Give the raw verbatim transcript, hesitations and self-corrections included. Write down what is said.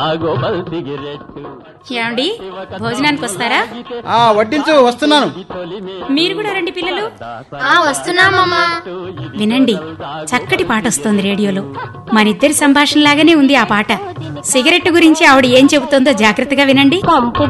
ఏమండి, భోజనానికి వస్తారా? ఆ వడ్డించు, వస్తున్నాను. మీరు కూడా రండి పిల్లలు. వస్తున్నామమ్మా. వినండి, చక్కటి పాట వస్తోంది రేడియోలో. మనిద్దరి సంభాషణ లాగానే ఉంది ఆ పాట. సిగరెట్ గురించి ఆవిడ ఏం చెబుతోందో జాగ్రత్తగా వినండి. పంపు